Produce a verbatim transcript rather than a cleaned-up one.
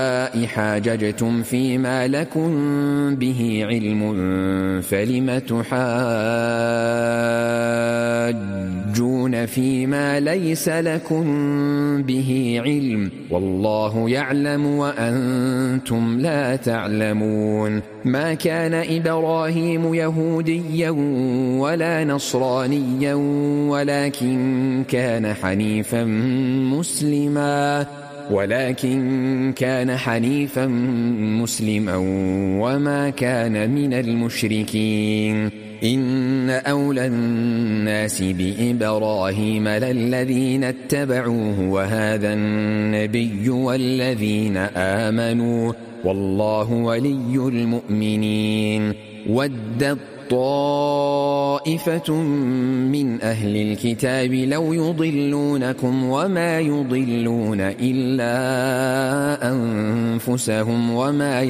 حاججتم فيما لكم به علم فلم تحاجون فيما ليس لكم به علم والله يعلم وأنتم لا تعلمون. ما كان إبراهيم يهوديا ولا نصرانيا ولكن كان حنيفا مسلما ولكن كان حنيفا مسلما وما كان من المشركين. إن أولى الناس بإبراهيم للذين اتبعوه وهذا النبي والذين آمنوا والله ولي المؤمنين. ودت طائفة من أهل الكتاب لو يضلونكم وما يضلون إلا أنفسهم وما